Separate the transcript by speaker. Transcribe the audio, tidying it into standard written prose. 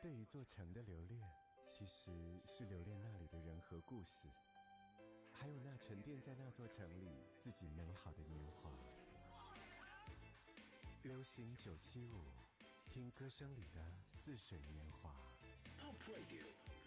Speaker 1: 对一座城的留恋，其实是留恋那里的人和故事，还有那沉淀在那座城里自己美好的年华。流行975，听歌声里的似水年华。
Speaker 2: Top Radio